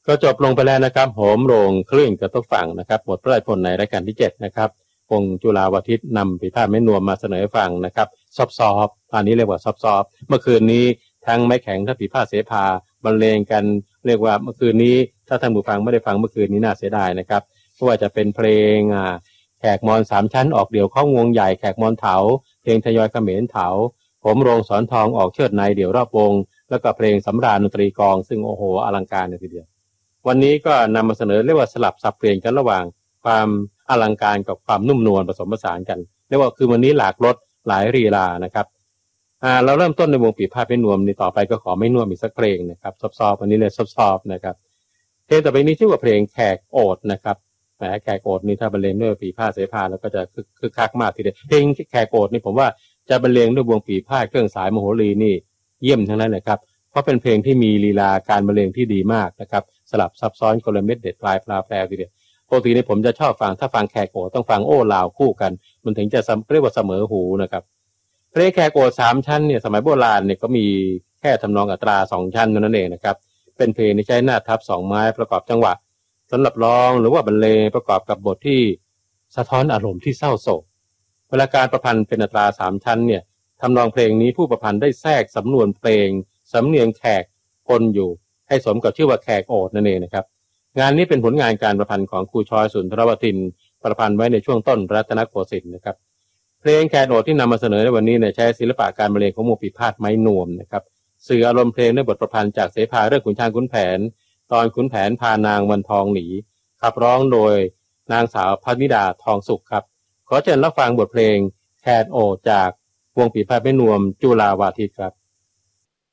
ก็จบลงไปแล้วนะครับโหมโรงคลื่นกระทบฝั่งนะครับบทพระราชนิพนธ์ในรายการที่7นะครับวงจุฬาวาทิตนำปีพาทย์ไม้นวมมาเสนอฟังนะครับซอฟตอนนี้เรียกว่าซอฟเมื่อคืนนี้ทั้งไม้แข็งทั้งปีพาทย์เสภาบรรเลงกันเรียกว่าเมื่อคืนนี้ถ้าท่านผู้ฟังไม่ได้ฟังเมื่อคืนนี้น่าเสียดายนะครับเพราะว่าจะเป็นเพลงแขกมอญ3ชั้นออกเดี่ยวเข้าวงใหญ่แขกมอญเถาเพลงทยอยเขมรเถาผมโรงสอนทองออกเชิดในเดี่ยวรอบวงแล้วก็เพลงสำราญดนตรีกลองซึ่งโอ้โหอลังการเลยทีเดียววันนี้ก็นำมาเสนอเรียกว่าสลับสับเปลี่ยนกันระหว่างความอลังการกับความนุ่มนวลผสมผสานกันเรียกว่าคือวันนี้หลากรสหลายลีลานะครับเราเริ่มต้นในวงปีพาทย์ไม้นวมนี่ต่อไปก็ขอไม่นวมอีกสักเพลงนะครับซอฟวันนี้เลยซอฟนะครับเพลงต่อไปนี้ชื่อว่าเพลงแขกโอดนะครับแหมแขกโอดนี่ถ้าบรรเลงด้วยปีพาทย์เสภาแล้วก็จะคึกคักมากทีเดียวเพลงแขกโอดนี่ผมว่าจะบรรเลงด้วยวงปีพาทย์เครื่องสายมโหรีนี่เยี่ยมทั้งนั้นเลยครับเพราะเป็นเพลงที่มีลีลาการบรรเลงที่ดีมากนะครับสลับซับซ้อนกลเม็ดเด็ดปลายแปลทีเดียวปกตินี่ผมจะชอบฟังถ้าฟังแขกโอดต้องฟังโอ้ลาวคู่กันมันถึงจะเรียกว่าเสมอหูนะครับเพลงแขกโอด3ชั้นเนี่ยสมัยโบราณเนี่ยก็มีแค่ทำนองอัตรา2ชั้นนั่นเองนะครับเป็นเพลงที่ใช้หน้าทับ2ไม้ประกอบจังหวะสำหรับร้องหรือว่าบรรเลงประกอบกับบทที่สะท้อนอารมณ์ที่เศร้าโศกเวลาการประพันธ์เป็นอัตรา3ชั้นเนี่ยทำนองเพลงนี้ผู้ประพันธ์ได้แทรกสำนวนเพลงสำเนียงแขกปนอยู่ให้สมกับชื่อว่าแขกโอดนั่นเองนะครับงานนี้เป็นผลงานการประพันธ์ของครูชอยสุนทรวทินประพันธ์ไว้ในช่วงต้นรัตนโกสินทร์นะครับเพลงแขกโอดที่นำมาเสนอในวันนี้เนี่ยใช้ศิลปะการบรรเลงของวงปีพาทย์ไม้นวมนะครับสื่ออารมณ์เพลงด้วยบทประพันธ์จากเสภาเรื่องขุนช้างขุนแผนตอนขุนแผนพานางวันทองหนีขับร้องโดยนางสาวพนิดาทองสุขครับขอเชิญรับฟังบทเพลงแขกโอดจากวงปีพาทย์ไม้นวมจุฬาวาทิตครับ